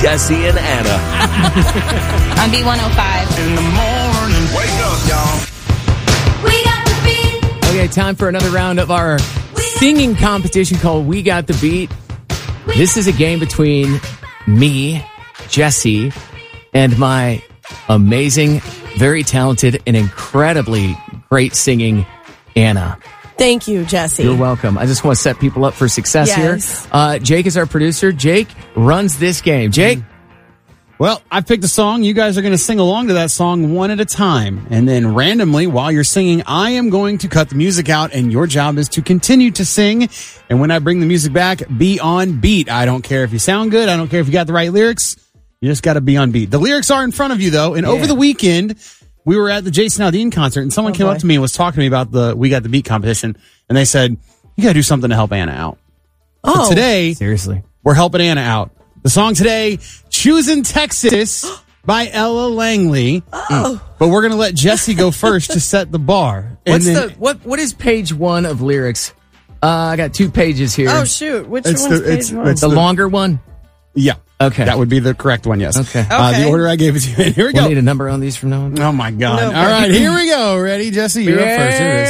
Jesse and Anna. On B105. In the morning, wake up, y'all. We got the beat. Okay, time for another round of our singing competition called We Got the Beat. This is a game between me, Jesse, and my amazing, very talented, and incredibly great singing Anna. Thank you, Jesse. You're welcome. I just want to set people up for success Yes. here. Jake is our producer. Jake runs this game. Jake? Well, I picked a song. You guys are going to sing along to that song one at a time. And then randomly, while you're singing, I am going to cut the music out, and your job is to continue to sing. And when I bring the music back, be on beat. I don't care if you sound good. I don't care if you got the right lyrics. You just got to be on beat. The lyrics are in front of you, though. And over the weekend, we were at the Jason Aldean concert, and someone came up to me and was talking to me about the We Got the Beat competition. And they said, you got to do something to help Anna out. So today, Seriously. we're helping Anna out. The song today, Choosing Texas by Ella Langley. But we're going to let Jesse go first to set the bar. What's what is page one of lyrics? I got 2 pages here. Oh, shoot. Which It's one's the- page it's- one? it's the longer one? Yeah. Okay. That would be the correct one, yes. Okay. The order I gave it to you. Here we We'll go. need a number on these from now on. Oh, my God. No, All right, here we go. Ready, Jesse? You're up first. Here it is.